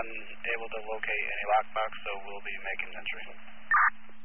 unable to locate any lockbox, so we'll be making entry.